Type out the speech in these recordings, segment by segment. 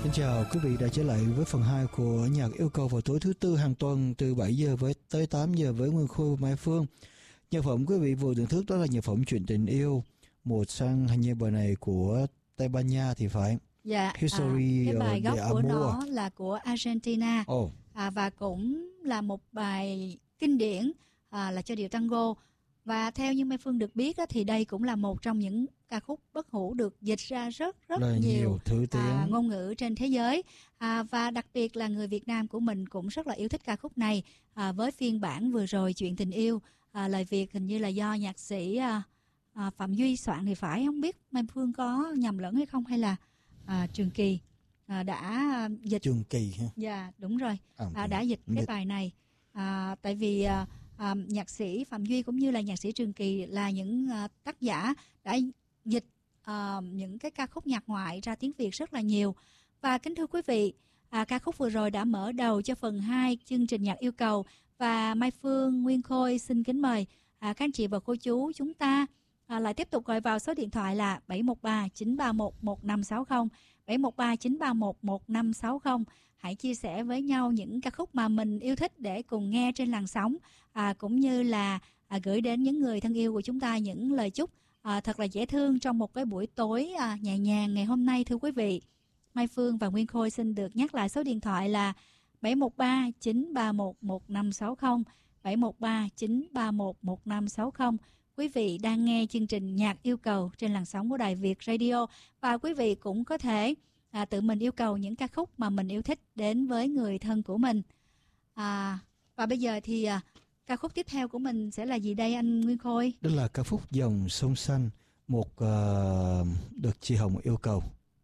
Xin chào quý vị đã trở lại với phần 2 của nhạc yêu cầu vào tối thứ Tư hàng tuần từ 7 giờ tới 8 giờ với Nguyên Khôi và Mai Phương. Nhạc phẩm quý vị vừa thưởng thức đó là nhạc phẩm Chuyện Tình Yêu, một sang hình như bài này của Tây Ban Nha thì phải. Dạ, History cái bài gốc de của Amor. nó là của Argentina. Và cũng là một bài kinh điển là cho điệu tango. Và theo như Mai Phương được biết thì đây cũng là một trong những ca khúc bất hủ được dịch ra rất nhiều thứ tiếng ngôn ngữ trên thế giới. Và đặc biệt là người Việt Nam của mình cũng rất là yêu thích ca khúc này. Với phiên bản vừa rồi Chuyện Tình Yêu, lời Việt hình như là do nhạc sĩ Phạm Duy soạn thì phải, không biết Mai Phương có nhầm lẫn hay không, hay là Trường Kỳ đã dịch. Trường Kỳ ha? Dạ đúng rồi, đã dịch cái bài này. Tại vì nhạc sĩ Phạm Duy cũng như là nhạc sĩ Trường Kỳ là những tác giả đã dịch những cái ca khúc nhạc ngoại ra tiếng Việt rất là nhiều. Và kính thưa quý vị, ca khúc vừa rồi đã mở đầu cho phần 2 chương trình nhạc yêu cầu. Và Mai Phương, Nguyên Khôi xin kính mời các anh chị và cô chú chúng ta lại tiếp tục gọi vào số điện thoại là 713 931 1560, 713 931 1560. Hãy chia sẻ với nhau những ca khúc mà mình yêu thích để cùng nghe trên làn sóng, cũng như là gửi đến những người thân yêu của chúng ta những lời chúc thật là dễ thương trong một cái buổi tối nhẹ nhàng ngày hôm nay. Thưa quý vị, Mai Phương và Nguyên Khôi xin được nhắc lại số điện thoại là 713 931 1560, 713 931 1560. Quý vị đang nghe chương trình Nhạc Yêu Cầu trên làn sóng của Đài Việt Radio, và quý vị cũng có thể tự mình yêu cầu những ca khúc mà mình yêu thích đến với người thân của mình. Và bây giờ thì ca khúc tiếp theo của mình sẽ là gì đây anh Nguyên Khôi? Đó là ca khúc Dòng Sông Xanh, một được chị Hồng yêu cầu.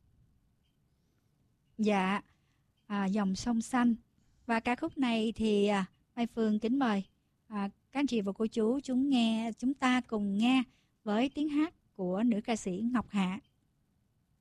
Dạ, Dòng Sông Xanh. Và ca khúc này thì Mai Phương kính mời các anh chị và cô chú chúng ta cùng nghe với tiếng hát của nữ ca sĩ Ngọc Hạ.